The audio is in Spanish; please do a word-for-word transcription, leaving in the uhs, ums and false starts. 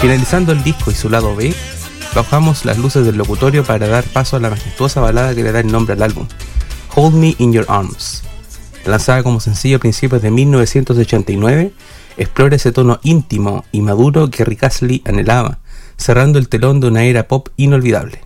Finalizando el disco y su lado B, bajamos las luces del locutorio para dar paso a la majestuosa balada que le da el nombre al álbum, Hold Me in Your Arms. Lanzada como sencillo a principios de mil novecientos ochenta y nueve, explora ese tono íntimo y maduro que Rick Astley anhelaba, cerrando el telón de una era pop inolvidable.